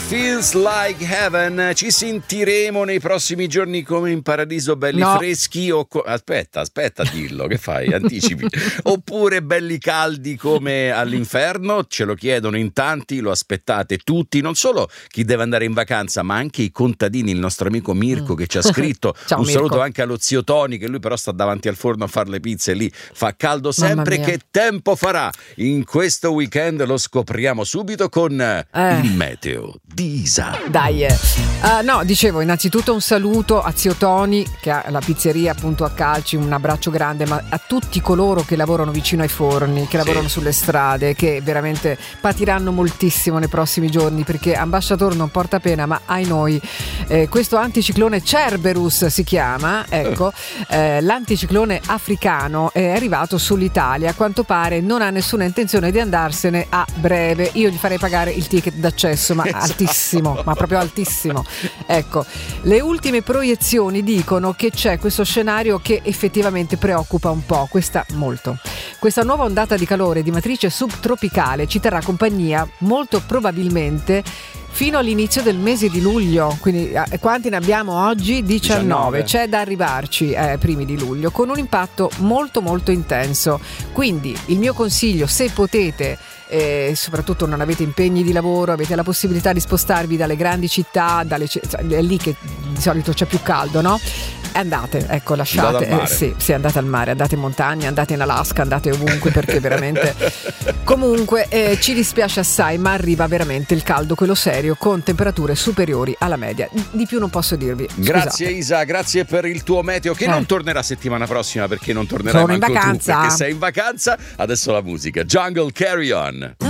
Feels Like Heaven. Ci sentiremo nei prossimi giorni come in paradiso, belli freschi o aspetta a dirlo, che fai? Anticipi. Oppure belli caldi come all'inferno? Ce lo chiedono in tanti, lo aspettate tutti, non solo chi deve andare in vacanza, ma anche i contadini. Il nostro amico Mirko che ci ha scritto. Ciao, un Mirko. saluto anche allo zio Toni, che lui però sta davanti al forno a fare le pizze, lì fa caldo sempre. Che tempo farà in questo weekend? Lo scopriamo subito con il meteo di Isa. Dai, no, dicevo innanzitutto un saluto a zio Toni che ha la pizzeria appunto a Calci, un abbraccio grande, ma a tutti coloro che lavorano vicino ai forni, che lavorano sulle strade, che veramente patiranno moltissimo nei prossimi giorni, perché Ambasciator non porta pena, ma ai noi questo anticiclone Cerberus si chiama, ecco, l'anticiclone africano è arrivato sull'Italia, a quanto pare non ha nessuna intenzione di andarsene a breve. Io gli farei pagare il ticket d'accesso, ma altissimo, ma proprio altissimo. Ecco, le ultime proiezioni dicono che c'è questo scenario che effettivamente preoccupa un po', questa nuova ondata di calore di matrice subtropicale ci terrà compagnia molto probabilmente fino all'inizio del mese di luglio, quindi quanti ne abbiamo oggi? 19. C'è da arrivarci primi di luglio, con un impatto molto molto intenso. Quindi il mio consiglio, se potete, soprattutto non avete impegni di lavoro, avete la possibilità di spostarvi dalle grandi città, è lì che di solito c'è più caldo, no? Andate, ecco, lasciate, andate al mare, andate in montagna, andate in Alaska, andate ovunque, perché veramente comunque ci dispiace assai, ma arriva veramente il caldo, quello serio, con temperature superiori alla media. Di più non posso dirvi. Scusate. Grazie Isa, grazie per il tuo meteo, che non tornerà settimana prossima, perché non tornerai Sono manco in vacanza. tu, perché sei in vacanza. Adesso la musica, Jungle Carry On.